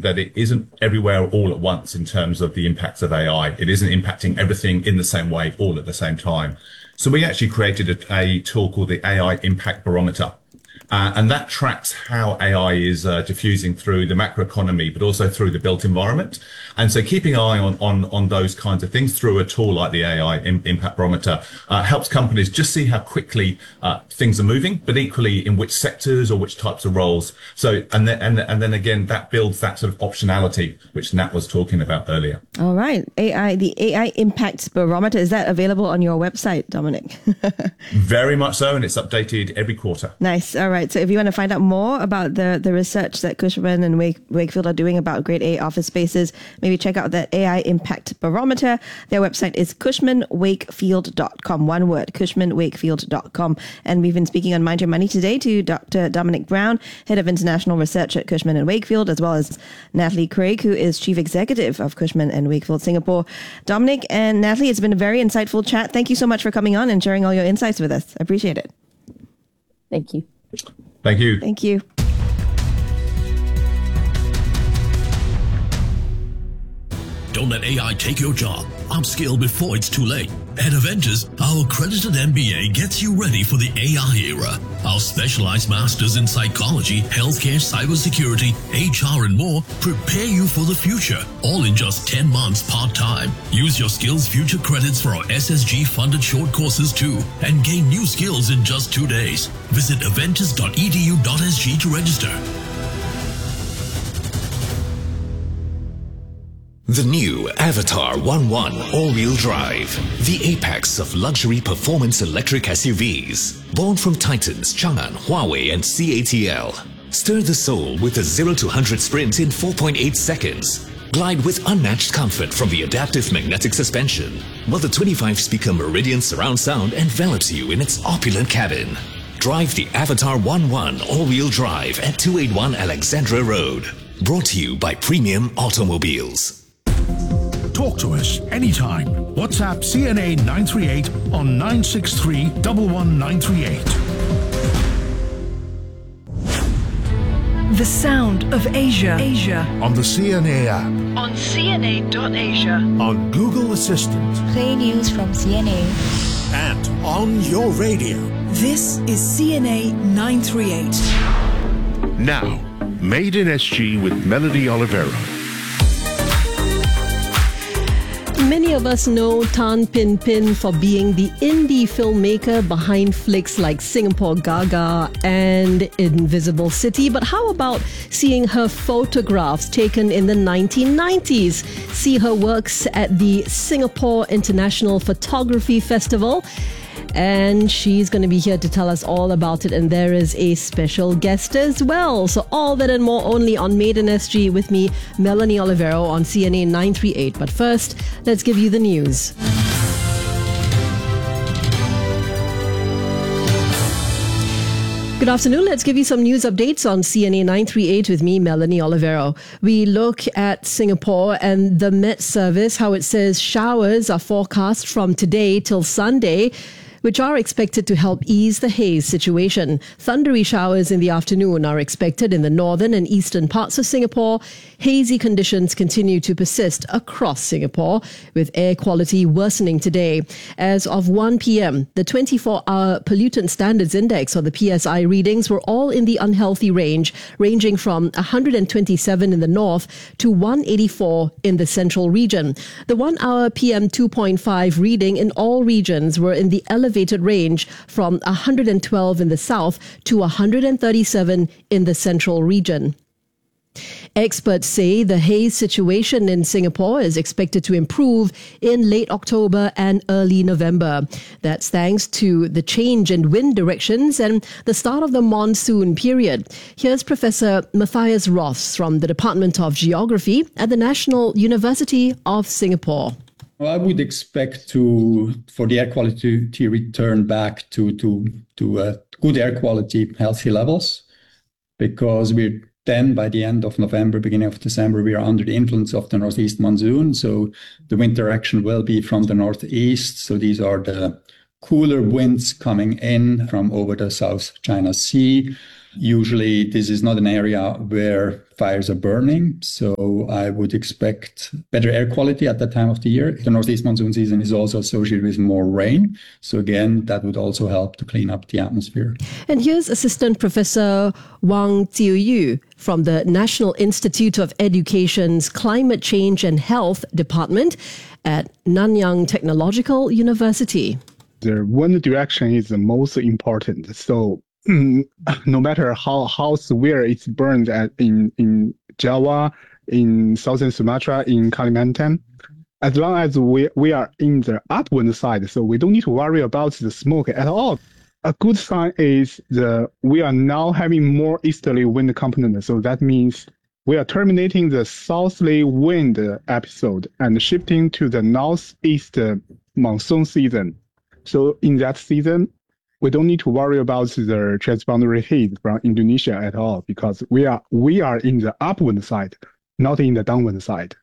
that it isn't everywhere all at once in terms of the impacts of AI. It isn't impacting everything in the same way all at the same time. So we actually created a tool called the AI Impact Barometer. And that tracks how AI is diffusing through the macroeconomy, but also through the built environment. And so keeping an eye on those kinds of things through a tool like the AI Impact Barometer helps companies just see how quickly things are moving, but equally in which sectors or which types of roles. So and then again, that builds that sort of optionality, which Nat was talking about earlier. All right. The AI Impact Barometer, is that available on your website, Dominic? Very much so, and it's updated every quarter. Nice. All right. So if you want to find out more about the research that Cushman and Wakefield are doing about grade A office spaces, maybe check out the AI Impact Barometer. Their website is cushmanwakefield.com. One word, cushmanwakefield.com. And we've been speaking on Mind Your Money today to Dr. Dominic Brown, Head of International Research at Cushman and Wakefield, as well as Natalie Craig, who is Chief Executive of Cushman and Wakefield Singapore. Dominic and Natalie, it's been a very insightful chat. Thank you so much for coming on and sharing all your insights with us. I appreciate it. Thank you. Thank you. Thank you. Don't let AI take your job. Upskill before it's too late. At Aventus, our accredited MBA gets you ready for the AI era. Our specialized masters in psychology, healthcare, cybersecurity, HR, and more prepare you for the future, all in just 10 months part-time. Use your Skills Future credits for our SSG-funded short courses too, and gain new skills in just 2 days. Visit aventus.edu.sg to register. The new Avatar 1.1 all-wheel drive, the apex of luxury performance electric SUVs. Born from Titans, Chang'an, Huawei and CATL. Stir the soul with a 0 to 100 sprint in 4.8 seconds. Glide with unmatched comfort from the adaptive magnetic suspension, while the 25-speaker Meridian surround sound envelops you in its opulent cabin. Drive the Avatar 1.1 all-wheel drive at 281 Alexandra Road. Brought to you by Premium Automobiles. Talk to us anytime. WhatsApp CNA 938 on 963 11938. The sound of Asia. On the CNA app. On CNA.Asia. On Google Assistant. Play news from CNA. And on your radio. This is CNA 938. Now, Made in SG with Melanie Olivero. Many of us know Tan Pin Pin for being the indie filmmaker behind flicks like Singapore Gaga and Invisible City. But how about seeing her photographs taken in the 1990s? See her works at the Singapore International Photography Festival. And she's going to be here to tell us all about it. And there is a special guest as well. So all that and more only on Made in SG with me, Melanie Olivero on CNA 938. But first, let's give you the news. Good afternoon. Let's give you some news updates on CNA 938 with me, Melanie Olivero. We look at Singapore and the Met Service, how it says showers are forecast from today till Sunday, which are expected to help ease the haze situation. Thundery showers in the afternoon are expected in the northern and eastern parts of Singapore. Hazy conditions continue to persist across Singapore, with air quality worsening today. As of 1 p.m., the 24-hour Pollutant Standards Index, or the PSI readings, were all in the unhealthy range, ranging from 127 in the north to 184 in the central region. The 1-hour PM 2.5 reading in all regions were in the elevated range from 112 in the south to 137 in the central region. Experts say the haze situation in Singapore is expected to improve in late October and early November. That's thanks to the change in wind directions and the start of the monsoon period. Here's Professor Matthias Roths from the Department of Geography at the National University of Singapore. Well, I would expect for the air quality to return back to good air quality, healthy levels, because then by the end of November, beginning of December, we are under the influence of the northeast monsoon. So the wind direction will be from the northeast. So these are the cooler winds coming in from over the South China Sea. Usually this is not an area where fires are burning, so I would expect better air quality at that time of the year. The northeast monsoon season is also associated with more rain, so again, that would also help to clean up the atmosphere. And here's Assistant Professor Wang Jiuyu from the National Institute of Education's Climate Change and Health Department at Nanyang Technological University. The wind direction is the most important. So no matter how severe it's burned in Java, in southern Sumatra, in Kalimantan, as long as we are in the upwind side, so we don't need to worry about the smoke at all. A good sign is we are now having more easterly wind component. So that means we are terminating the southerly wind episode and shifting to the northeast monsoon season. So in that season, we don't need to worry about the transboundary heat from Indonesia at all, because we are in the upwind side, not in the downwind side.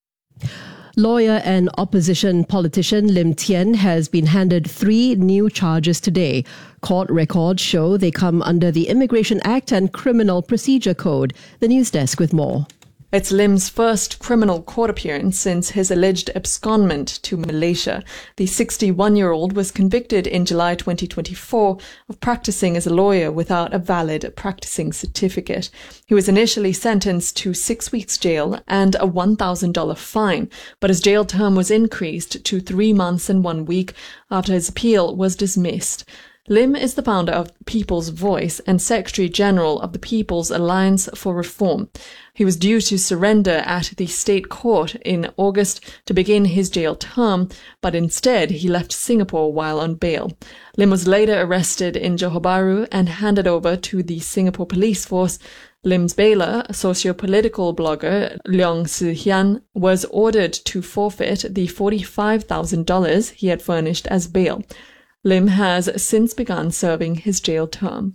Lawyer and opposition politician Lim Tian has been handed 3 new charges today. Court records show they come under the Immigration Act and Criminal Procedure Code. The News Desk with more. It's Lim's first criminal court appearance since his alleged abscondment to Malaysia. The 61-year-old was convicted in July 2024 of practicing as a lawyer without a valid practicing certificate. He was initially sentenced to 6 weeks jail and a $1,000 fine, but his jail term was increased to 3 months and 1 week after his appeal was dismissed. Lim is the founder of People's Voice and Secretary General of the People's Alliance for Reform. He was due to surrender at the state court in August to begin his jail term, but instead he left Singapore while on bail. Lim was later arrested in Johor Bahru and handed over to the Singapore police force. Lim's bailer, socio-political blogger Leong Si Hian, was ordered to forfeit the $45,000 he had furnished as bail. Lim has since begun serving his jail term.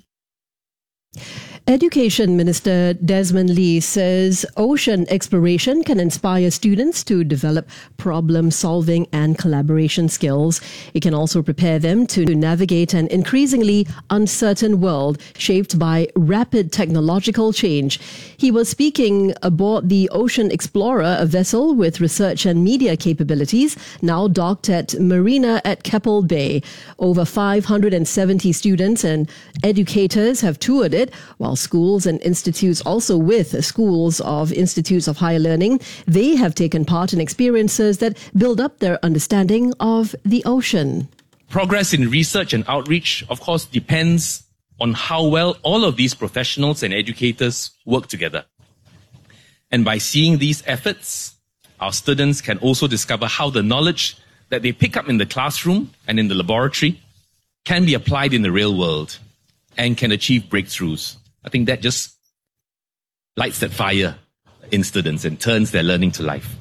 Education Minister Desmond Lee says ocean exploration can inspire students to develop problem-solving and collaboration skills. It can also prepare them to navigate an increasingly uncertain world shaped by rapid technological change. He was speaking aboard the Ocean Explorer, a vessel with research and media capabilities, now docked at Marina at Keppel Bay. Over 570 students and educators have toured it, while schools and institutes, also with schools of institutes of higher learning, they have taken part in experiences that build up their understanding of the ocean. Progress in research and outreach, of course, depends on how well all of these professionals and educators work together. And by seeing these efforts, our students can also discover how the knowledge that they pick up in the classroom and in the laboratory can be applied in the real world and can achieve breakthroughs. I think that just lights that fire in students and turns their learning to life.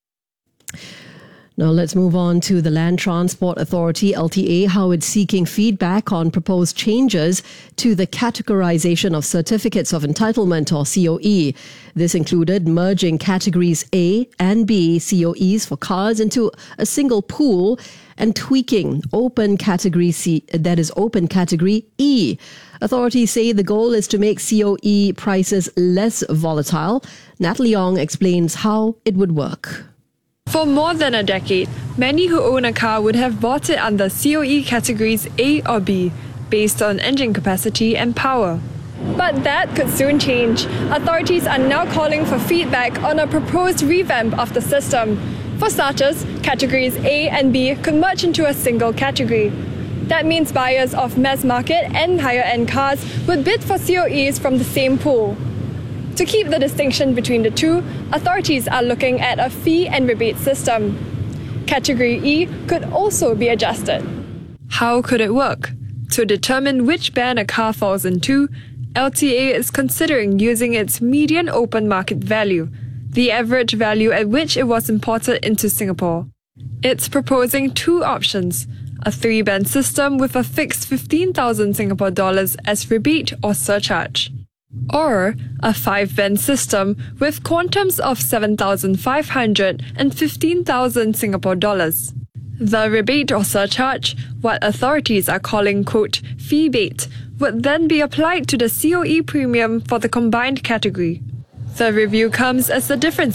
Now let's move on to the Land Transport Authority, LTA, how it's seeking feedback on proposed changes to the categorization of certificates of entitlement, or COE. This included merging categories A and B COEs for cars into a single pool and tweaking open category C, that is open category E. Authorities say the goal is to make COE prices less volatile. Natalie Ong explains how it would work. For more than a decade, many who own a car would have bought it under COE categories A or B, based on engine capacity and power. But that could soon change. Authorities are now calling for feedback on a proposed revamp of the system. For starters, categories A and B could merge into a single category. That means buyers of mass market and higher-end cars would bid for COEs from the same pool. To keep the distinction between the two, authorities are looking at a fee and rebate system. Category E could also be adjusted. How could it work? To determine which band a car falls into, LTA is considering using its median open market value, the average value at which it was imported into Singapore. It's proposing 2 options: a 3-band system with a fixed 15,000 Singapore dollars as rebate or surcharge, or a 5-band system with quantums of 7,500 and 15,000 Singapore dollars. The rebate or surcharge, what authorities are calling, quote, fee bait, would then be applied to the COE premium for the combined category. The review comes as the difference